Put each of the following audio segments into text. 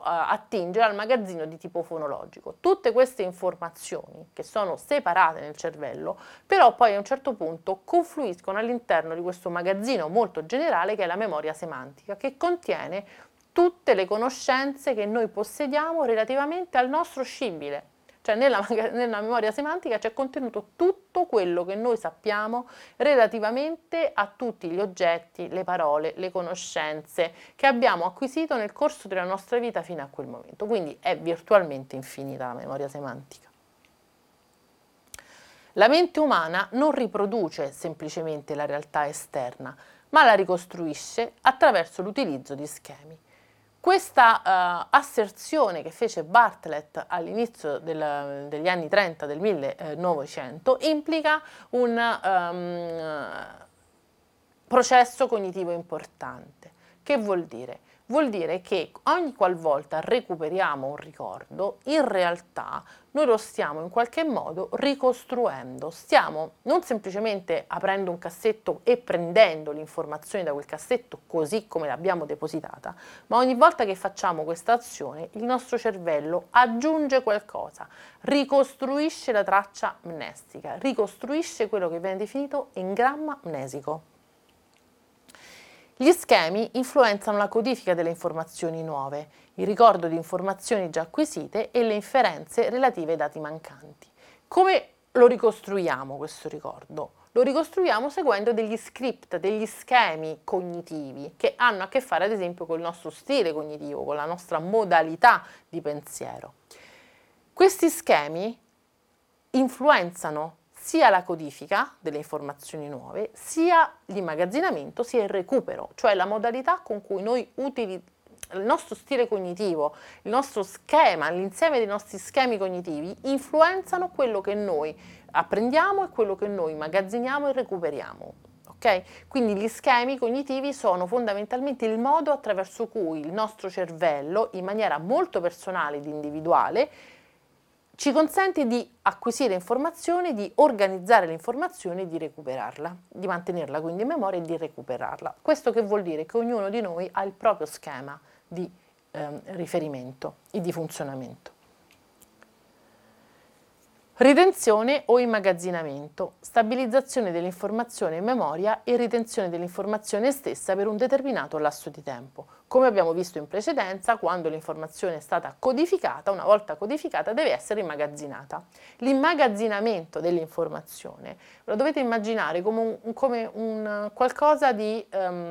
attingere al magazzino di tipo fonologico. Tutte queste informazioni che sono separate nel cervello, però poi a un certo punto confluiscono all'interno di questo magazzino molto generale che è la memoria semantica, che contiene tutte le conoscenze che noi possediamo relativamente al nostro scibile. Cioè nella memoria semantica c'è contenuto tutto quello che noi sappiamo relativamente a tutti gli oggetti, le parole, le conoscenze che abbiamo acquisito nel corso della nostra vita fino a quel momento. Quindi è virtualmente infinita la memoria semantica. La mente umana non riproduce semplicemente la realtà esterna, ma la ricostruisce attraverso l'utilizzo di schemi. Questa asserzione che fece Bartlett all'inizio degli anni 30 del 1900 implica un processo cognitivo importante. Che vuol dire? Vuol dire che ogni qualvolta recuperiamo un ricordo, in realtà noi lo stiamo in qualche modo ricostruendo, stiamo non semplicemente aprendo un cassetto e prendendo le informazioni da quel cassetto così come l'abbiamo depositata, ma ogni volta che facciamo questa azione il nostro cervello aggiunge qualcosa, ricostruisce la traccia mnestica, ricostruisce quello che viene definito engramma mnesico. Gli schemi influenzano la codifica delle informazioni nuove, il ricordo di informazioni già acquisite e le inferenze relative ai dati mancanti. Come lo ricostruiamo questo ricordo? Lo ricostruiamo seguendo degli script, degli schemi cognitivi che hanno a che fare ad esempio col nostro stile cognitivo, con la nostra modalità di pensiero. Questi schemi influenzano sia la codifica delle informazioni nuove, sia l'immagazzinamento, sia il recupero, cioè la modalità con cui noi utilizziamo il nostro stile cognitivo, il nostro schema, l'insieme dei nostri schemi cognitivi influenzano quello che noi apprendiamo e quello che noi immagazziniamo e recuperiamo. Ok? Quindi gli schemi cognitivi sono fondamentalmente il modo attraverso cui il nostro cervello, in maniera molto personale ed individuale, ci consente di acquisire informazioni, di organizzare l'informazione e di recuperarla, di mantenerla quindi in memoria e di recuperarla. Questo che vuol dire che ognuno di noi ha il proprio schema di riferimento e di funzionamento. Ritenzione o immagazzinamento, stabilizzazione dell'informazione in memoria e ritenzione dell'informazione stessa per un determinato lasso di tempo. Come abbiamo visto in precedenza, quando l'informazione è stata codificata, una volta codificata deve essere immagazzinata. L'immagazzinamento dell'informazione lo dovete immaginare come un qualcosa di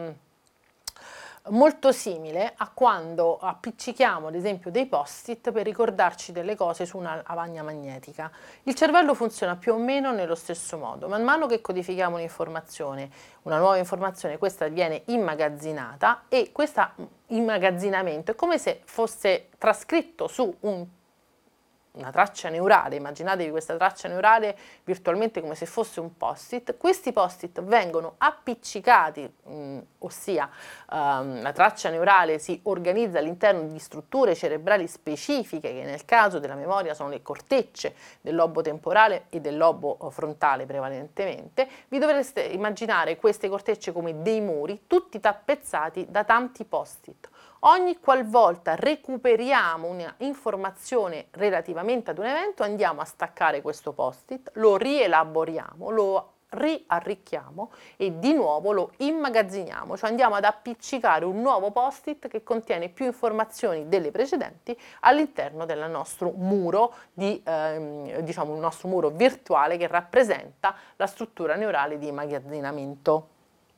molto simile a quando appiccichiamo ad esempio dei post-it per ricordarci delle cose su una lavagna magnetica. Il cervello funziona più o meno nello stesso modo. Man mano che codifichiamo un'informazione, una nuova informazione, questa viene immagazzinata e questo immagazzinamento è come se fosse trascritto su una traccia neurale. Immaginatevi questa traccia neurale virtualmente come se fosse un post-it. Questi post-it vengono appiccicati, ossia la traccia neurale si organizza all'interno di strutture cerebrali specifiche che nel caso della memoria sono le cortecce del lobo temporale e del lobo frontale prevalentemente. Vi dovreste immaginare queste cortecce come dei muri tutti tappezzati da tanti post-it. Ogni qualvolta recuperiamo un'informazione relativamente ad un evento, andiamo a staccare questo post-it, lo rielaboriamo, lo riarricchiamo e di nuovo lo immagazziniamo, cioè andiamo ad appiccicare un nuovo post-it che contiene più informazioni delle precedenti all'interno del nostro muro, diciamo un nostro muro virtuale che rappresenta la struttura neurale di immagazzinamento.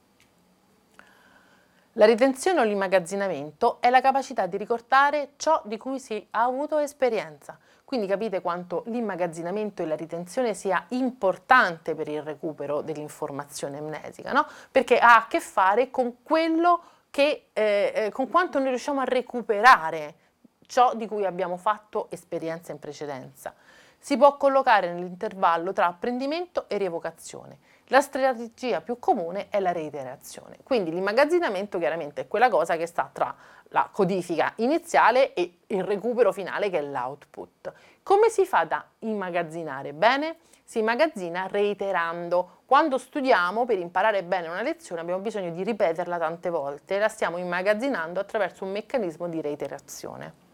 La ritenzione o l'immagazzinamento è la capacità di ricordare ciò di cui si ha avuto esperienza. Quindi capite quanto l'immagazzinamento e la ritenzione sia importante per il recupero dell'informazione amnesica, no? Perché ha a che fare con quello che, con quanto noi riusciamo a recuperare ciò di cui abbiamo fatto esperienza in precedenza. Si può collocare nell'intervallo tra apprendimento e rievocazione. La strategia più comune è la reiterazione, quindi l'immagazzinamento chiaramente è quella cosa che sta tra la codifica iniziale e il recupero finale che è l'output. Come si fa da immagazzinare bene? Si immagazzina reiterando. Quando studiamo per imparare bene una lezione abbiamo bisogno di ripeterla tante volte e la stiamo immagazzinando attraverso un meccanismo di reiterazione.